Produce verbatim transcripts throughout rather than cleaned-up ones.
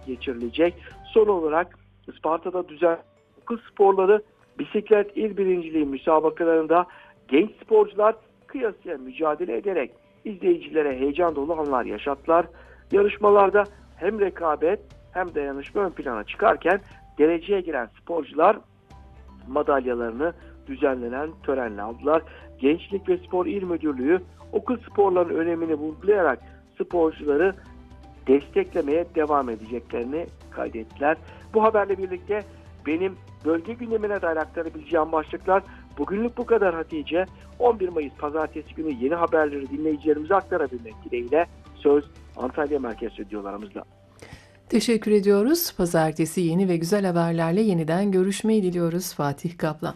geçirilecek. Son olarak Isparta'da düzenlenen kız sporları bisiklet il birinciliği müsabakalarında genç sporcular kıyasıya mücadele ederek izleyicilere heyecan dolu anlar yaşattılar. Yarışmalarda hem rekabet hem dayanışma ön plana çıkarken dereceye giren sporcular madalyalarını düzenlenen törenle aldılar. Gençlik ve Spor İl Müdürlüğü okul sporlarının önemini vurgulayarak sporcuları desteklemeye devam edeceklerini kaydettiler. Bu haberle birlikte benim bölge gündemine dair aktarabileceğim başlıklar bugünlük bu kadar Hatice. on bir Mayıs Pazartesi günü yeni haberleri dinleyicilerimize aktarabilmek dileğiyle söz Antalya Merkez Stüdyolarımızda. Teşekkür ediyoruz. Pazartesi yeni ve güzel haberlerle yeniden görüşmeyi diliyoruz. Fatih Kaplan.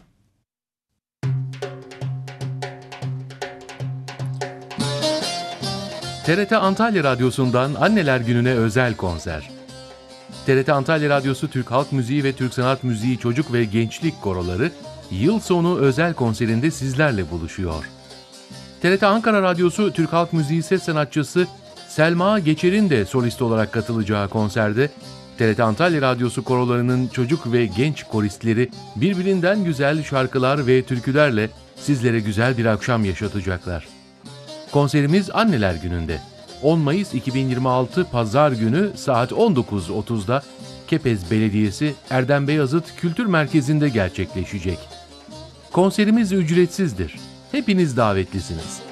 T R T Antalya Radyosu'ndan Anneler Günü'ne özel konser. T R T Antalya Radyosu Türk Halk Müziği ve Türk Sanat Müziği Çocuk ve Gençlik Koroları yıl sonu özel konserinde sizlerle buluşuyor. T R T Ankara Radyosu Türk Halk Müziği ses sanatçısı Selma Geçer'in de solist olarak katılacağı konserde T R T Antalya Radyosu korolarının çocuk ve genç koristleri birbirinden güzel şarkılar ve türkülerle sizlere güzel bir akşam yaşatacaklar. Konserimiz Anneler Günü'nde on Mayıs iki bin yirmi altı Pazar günü saat on dokuz otuzda Kepez Belediyesi Erdem Beyazıt Kültür Merkezi'nde gerçekleşecek. Konserimiz ücretsizdir. Hepiniz davetlisiniz.